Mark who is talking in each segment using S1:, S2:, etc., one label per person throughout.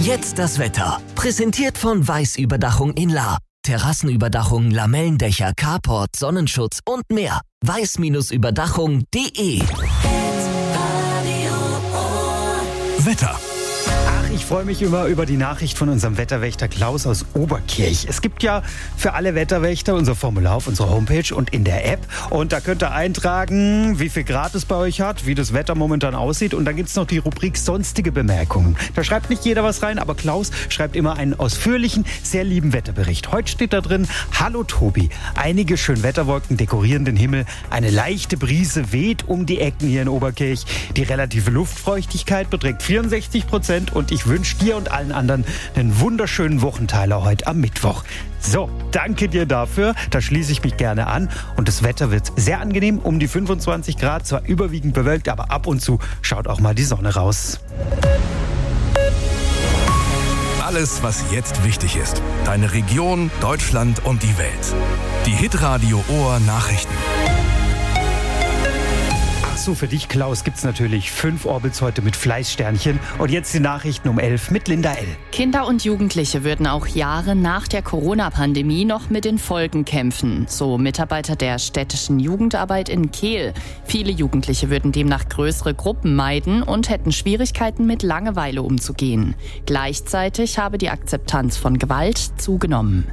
S1: Jetzt das Wetter. Präsentiert von Weiß Überdachung in Lahr. Terrassenüberdachung, Lamellendächer, Carport, Sonnenschutz und mehr. weiß-überdachung.de.
S2: Wetter.
S3: Ich freue mich immer über die Nachricht von unserem Wetterwächter Klaus aus Oberkirch. Es gibt ja für alle Wetterwächter unser Formular auf unserer Homepage und in der App. Und da könnt ihr eintragen, wie viel Grad es bei euch hat, wie das Wetter momentan aussieht. Und dann gibt es noch die Rubrik sonstige Bemerkungen. Da schreibt nicht jeder was rein, aber Klaus schreibt immer einen ausführlichen, sehr lieben Wetterbericht. Heute steht da drin: Hallo Tobi, einige Schönwetterwolken dekorieren den Himmel. Eine leichte Brise weht um die Ecken hier in Oberkirch. Die relative Luftfeuchtigkeit beträgt 64% und ich wünsche dir und allen anderen einen wunderschönen Wochenteiler heute am Mittwoch. So, danke dir dafür. Da schließe ich mich gerne an. Und das Wetter wird sehr angenehm, um die 25 Grad, zwar überwiegend bewölkt, aber ab und zu schaut auch mal die Sonne raus.
S2: Alles, was jetzt wichtig ist. Deine Region, Deutschland und die Welt. Die Hitradio Ohr Nachrichten.
S3: So, für dich, Klaus, gibt's natürlich 5 Orbits heute mit Fleißsternchen. Und jetzt die Nachrichten um 11 mit Linda L.
S4: Kinder und Jugendliche würden auch Jahre nach der Corona-Pandemie noch mit den Folgen kämpfen. So Mitarbeiter der städtischen Jugendarbeit in Kehl. Viele Jugendliche würden demnach größere Gruppen meiden und hätten Schwierigkeiten, mit Langeweile umzugehen. Gleichzeitig habe die Akzeptanz von Gewalt zugenommen.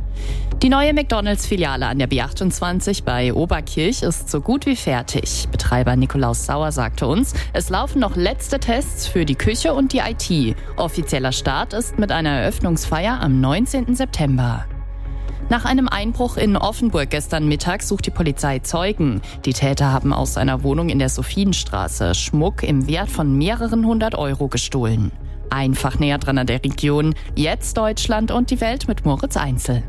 S4: Die neue McDonalds-Filiale an der B28 bei Oberkirch ist so gut wie fertig. Betreiber Nikolaus Sauer sagte uns, es laufen noch letzte Tests für die Küche und die IT. Offizieller Start ist mit einer Eröffnungsfeier am 19. September. Nach einem Einbruch in Offenburg gestern Mittag sucht die Polizei Zeugen. Die Täter haben aus einer Wohnung in der Sophienstraße Schmuck im Wert von mehreren 100 Euro gestohlen. Einfach näher dran an der Region. Jetzt Deutschland und die Welt mit Moritz Einzel.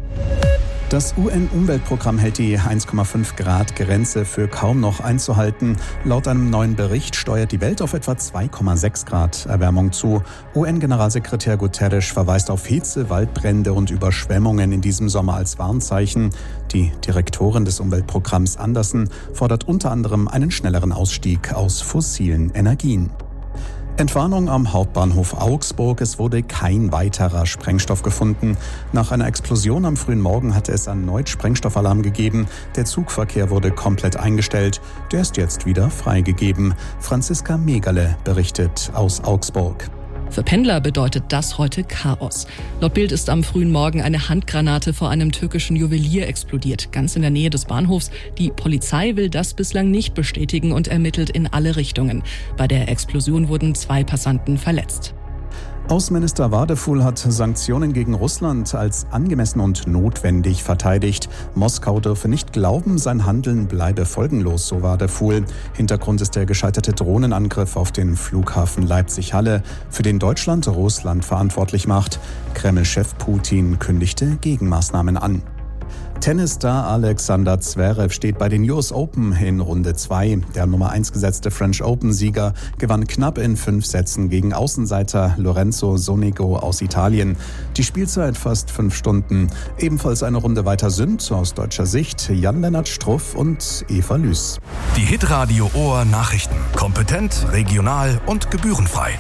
S5: Das UN-Umweltprogramm hält die 1,5 Grad Grenze für kaum noch einzuhalten. Laut einem neuen Bericht steuert die Welt auf etwa 2,6 Grad Erwärmung zu. UN-Generalsekretär Guterres verweist auf Hitze, Waldbrände und Überschwemmungen in diesem Sommer als Warnzeichen. Die Direktorin des Umweltprogramms Andersen fordert unter anderem einen schnelleren Ausstieg aus fossilen Energien. Entwarnung am Hauptbahnhof Augsburg. Es wurde kein weiterer Sprengstoff gefunden. Nach einer Explosion am frühen Morgen hatte es erneut Sprengstoffalarm gegeben. Der Zugverkehr wurde komplett eingestellt. Der ist jetzt wieder freigegeben. Franziska Megale berichtet aus Augsburg.
S6: Für Pendler bedeutet das heute Chaos. Laut Bild ist am frühen Morgen eine Handgranate vor einem türkischen Juwelier explodiert, ganz in der Nähe des Bahnhofs. Die Polizei will das bislang nicht bestätigen und ermittelt in alle Richtungen. Bei der Explosion wurden 2 Passanten verletzt.
S5: Außenminister Wadefuhl hat Sanktionen gegen Russland als angemessen und notwendig verteidigt. Moskau dürfe nicht glauben, sein Handeln bleibe folgenlos, so Wadefuhl. Hintergrund ist der gescheiterte Drohnenangriff auf den Flughafen Leipzig-Halle, für den Deutschland Russland verantwortlich macht. Kreml-Chef Putin kündigte Gegenmaßnahmen an. Tennisstar Alexander Zverev steht bei den US Open in Runde 2. Der Nummer 1 gesetzte French Open-Sieger gewann knapp in 5 Sätzen gegen Außenseiter Lorenzo Sonego aus Italien. Die Spielzeit fast 5 Stunden. Ebenfalls eine Runde weiter sind aus deutscher Sicht Jan-Lennart Struff und Eva Lüß.
S2: Die Hitradio Ohr Nachrichten. Kompetent, regional und gebührenfrei.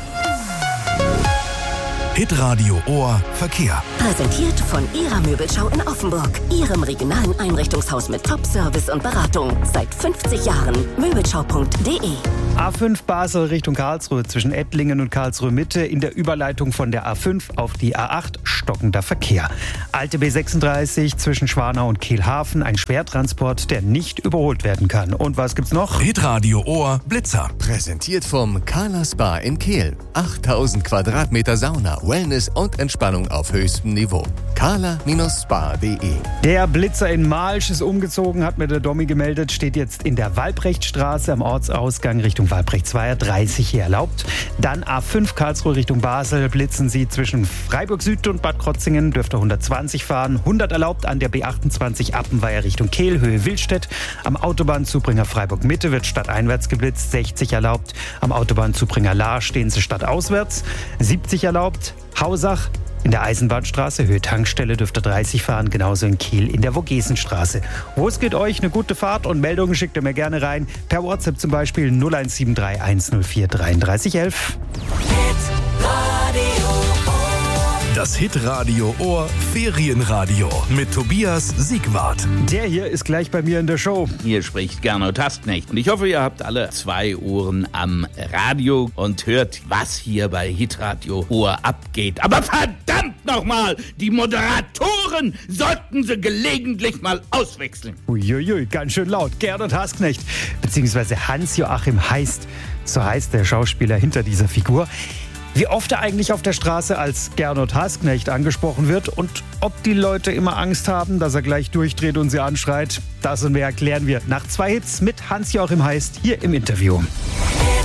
S2: Hitradio Ohr Verkehr.
S7: Präsentiert von Ihrer Möbelschau in Offenburg. Ihrem regionalen Einrichtungshaus mit Top-Service und Beratung. Seit 50 Jahren. Möbelschau.de.
S3: A5 Basel Richtung Karlsruhe zwischen Ettlingen und Karlsruhe Mitte in der Überleitung von der A5 auf die A8 stockender Verkehr. Alte B36 zwischen Schwanau und Kehlhafen, ein Schwertransport, der nicht überholt werden kann. Und was gibt's noch?
S2: Hitradio Ohr Blitzer.
S8: Präsentiert vom Carla Spa in Kehl. 8000 Quadratmeter Sauna, Wellness und Entspannung auf höchstem Niveau. carla-spa.de.
S3: Der Blitzer in Malsch ist umgezogen, hat mir der Dommi gemeldet, steht jetzt in der Walbrechtstraße am Ortsausgang Richtung Walbrechtsweiher, 30 hier erlaubt. Dann A5 Karlsruhe Richtung Basel, blitzen Sie zwischen Freiburg Süd und Bad Krotzingen, dürfte 120 fahren, 100 erlaubt an der B28 Appenweier Richtung Kehl, Höhe Wildstedt. Am Autobahnzubringer Freiburg Mitte wird stadteinwärts geblitzt, 60 erlaubt. Am Autobahnzubringer Lahr stehen Sie stadtauswärts, 70 erlaubt. Hausach in der Eisenbahnstraße, Höhe Tankstelle, dürfte 30 fahren, genauso in Kiel in der Vogesenstraße. Wo es geht euch, eine gute Fahrt und Meldungen schickt ihr mir gerne rein. Per WhatsApp zum Beispiel 0173 104 33 11.
S2: Hitradio Ohr Ferienradio mit Tobias Siegwart.
S3: Der hier ist gleich bei mir in der Show.
S9: Hier spricht Gernot Hassknecht. Und ich hoffe, ihr habt alle 2 Ohren am Radio und hört, was hier bei Hitradio Ohr abgeht. Aber verdammt nochmal, die Moderatoren sollten sie gelegentlich mal auswechseln.
S3: Uiuiui, ganz schön laut. Gernot Hassknecht, beziehungsweise Hans-Joachim Heist. So heißt der Schauspieler hinter dieser Figur. Wie oft er eigentlich auf der Straße als Gernot Hassknecht angesprochen wird und ob die Leute immer Angst haben, dass er gleich durchdreht und sie anschreit, das und mehr erklären wir nach 2 Hits mit Hans-Joachim Heist hier im Interview.